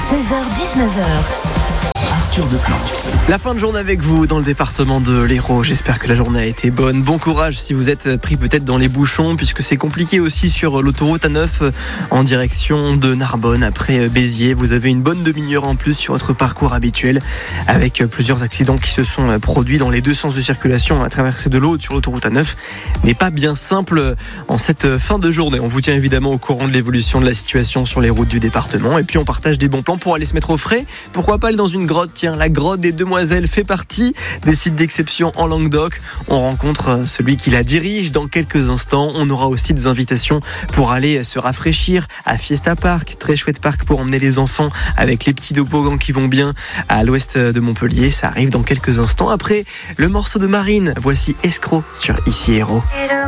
16h-19h. Arthur Deplan. La fin de journée avec vous dans le département de l'Hérault. J'espère que la journée a été bonne. Bon courage si vous êtes pris peut-être dans les bouchons, puisque c'est compliqué aussi sur l'autoroute A9 en direction de Narbonne après Béziers. Vous avez une bonne demi-heure en plus sur votre parcours habituel, avec plusieurs accidents qui se sont produits dans les deux sens de circulation. La traversée de l'Aude sur l'autoroute A9 n'est pas bien simple en cette fin de journée. On vous tient évidemment au courant de l'évolution de la situation sur les routes du département, et puis on partage des bons plans pour aller se mettre au frais. Pourquoi pas aller dans une grotte? Tiens, la grotte des Demoiselles fait partie des sites d'exception en Languedoc. On rencontre celui qui la dirige dans quelques instants. On aura aussi des invitations pour aller se rafraîchir à Fiesta Park, très chouette parc pour emmener les enfants avec les petits toboggans qui vont bien à l'ouest de Montpellier. Ça arrive dans quelques instants. Après le morceau de Marine, voici Escroc sur Ici Hérault.